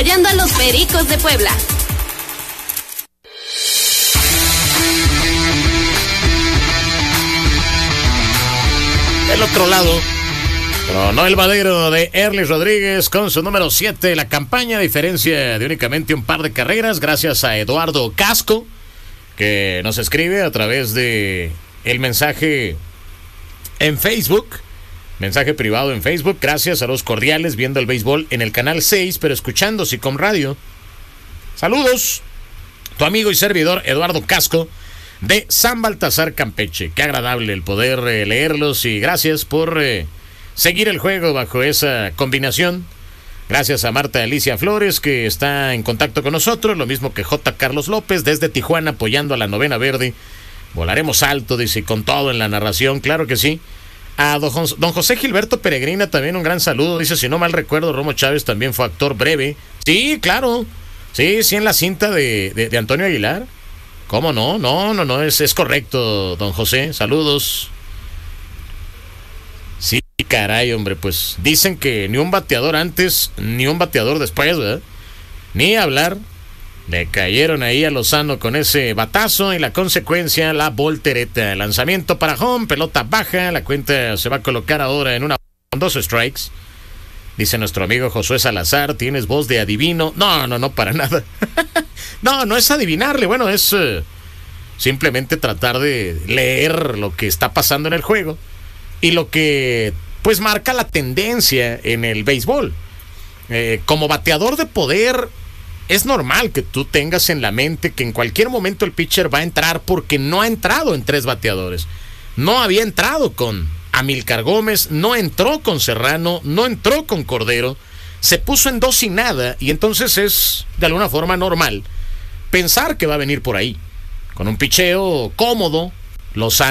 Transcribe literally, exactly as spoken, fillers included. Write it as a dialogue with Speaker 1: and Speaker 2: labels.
Speaker 1: Apoyando a los Pericos de Puebla.
Speaker 2: Del otro lado, pero no el madero de Erlis Rodríguez con su número siete, la campaña, a diferencia de únicamente un par de carreras, gracias a Eduardo Casco, que nos escribe a través de el mensaje en Facebook, mensaje privado en Facebook. Gracias a los cordiales, viendo el béisbol en el canal seis, pero escuchando Sicom Radio. Saludos, tu amigo y servidor Eduardo Casco, de San Baltasar, Campeche. Qué agradable el poder eh, leerlos, y gracias por eh, seguir el juego bajo esa combinación. Gracias a Marta Alicia Flores, que está en contacto con nosotros, lo mismo que J. Carlos López desde Tijuana, apoyando a la novena verde. Volaremos alto, dice, con todo en la narración, claro que sí. A don, Jos- don José Gilberto Peregrina también un gran saludo, dice, si no mal recuerdo, Romo Chávez también fue actor breve. Sí, claro, sí, sí, en la cinta de, de, de Antonio Aguilar. ¿Cómo no? No, no, no, es, es correcto, don José, saludos. Sí, caray, hombre, pues dicen que ni un bateador antes, ni un bateador después, ¿verdad? Ni hablar. Le cayeron ahí a Lozano con ese batazo y la consecuencia, la voltereta. Lanzamiento para home, pelota baja, la cuenta se va a colocar ahora en una con dos strikes. Dice nuestro amigo Josué Salazar, ¿tienes voz de adivino? No, no, no, para nada. No, no es adivinarle, bueno, es uh, simplemente tratar de leer lo que está pasando en el juego y lo que pues marca la tendencia en el béisbol. Eh, como bateador de poder, es normal que tú tengas en la mente que en cualquier momento el pitcher va a entrar, porque no ha entrado en tres bateadores. No había entrado con Amílcar Gómez, no entró con Serrano, no entró con Cordero, se puso en dos y nada, y entonces es de alguna forma normal pensar que va a venir por ahí, con un picheo cómodo, Lozano